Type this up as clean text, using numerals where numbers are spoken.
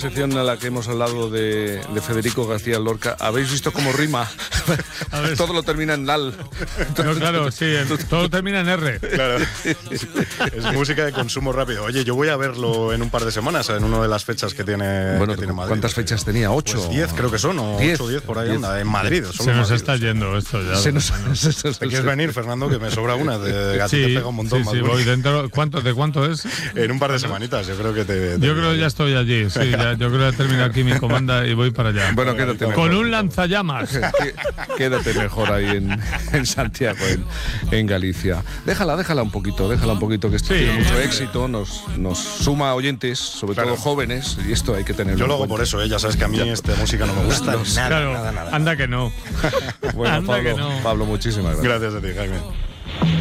Sección a la que hemos hablado de Federico García Lorca. ¿Habéis visto cómo rima? Todo lo termina en lal. No, claro, sí, todo termina en R. Claro. Es música de consumo rápido. Oye, yo voy a verlo en un par de semanas, en una de las fechas que tiene, Bueno, que tiene Madrid. ¿cuántas fechas tenía? ¿8? Pues 10 creo que son, o 8 o 10 por ahí 10. anda, en Madrid. Se nos está yendo esto ya. ¿Te quieres venir, Fernando? Que me sobra una. A ti te pega un montón más. Sí, voy dentro. ¿De cuánto es? En un par de semanitas, yo creo que Yo creo que ya estoy allí, sí. Yo creo que he terminado aquí mi comanda y voy para allá. Bueno, quédate mejor. Con un lanzallamas. Quédate mejor ahí en Santiago, en Galicia. Déjala un poquito, que esto tiene mucho éxito, nos suma oyentes, sobre todo jóvenes, y esto hay que tenerlo. Yo lo en hago cuenta. por eso, ya sabes que a mí esta música no me gusta nada, Claro, nada. anda que no. Bueno, Anda que no. Pablo, muchísimas gracias. Gracias a ti, Jaime.